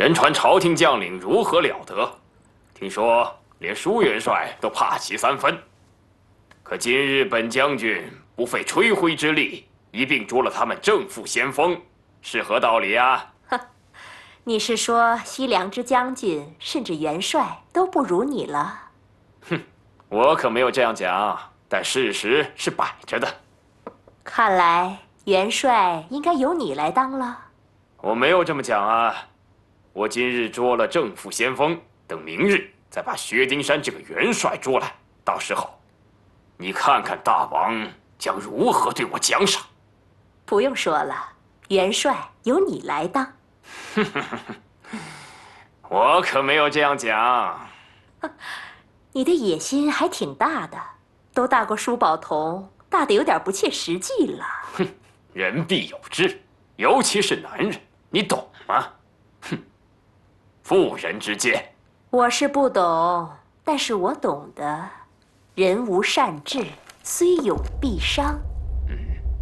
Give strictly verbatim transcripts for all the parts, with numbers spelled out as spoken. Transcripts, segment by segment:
人传朝廷将领如何了得，听说连舒元帅都怕其三分。可今日本将军不费吹灰之力，一并捉了他们正副先锋，是何道理啊？ 哼，你是说西凉之将军甚至元帅都不如你了？ 哼，我可没有这样讲，但事实是摆着的。 看来元帅应该由你来当了。 我没有这么讲啊，我今日捉了正副先锋，等明日再把薛丁山这个元帅捉来，到时候你看看大王将如何对我奖赏。 不用说了，元帅由你来当。 我可没有这样讲。 你的野心还挺大的，都大过舒宝同，大的有点不切实际了。 哼，人必有志，尤其是男人，你懂吗？哼，妇人之见。 我是不懂，但是我懂得，人无善志，虽有必伤。 嗯，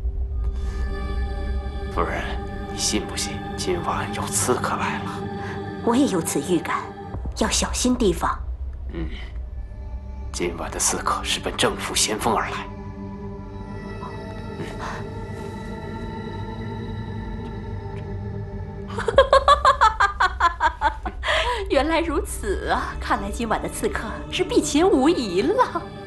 夫人，你信不信今晚有刺客来了？ 我也有此预感，要小心提防。 嗯，今晚的刺客是奔正副先锋而来。 原来如此啊！看来今晚的刺客是避秦无疑了。